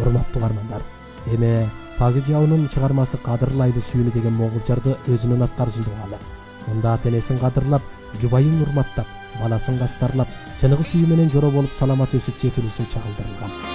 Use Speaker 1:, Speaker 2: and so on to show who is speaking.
Speaker 1: урматтуу угармандар, эми Пагыжаунун чыгармасы кадырлайлы сүйүнү деген моңгул жарды өзүнүн аткарышында угалы. Мында ата энесин кадырлап, жубайын урматтап, баласын кастарлап, чыныгы сүйүү менен жоро болуп саламат өсүп жетилүүсү чагылдырылган.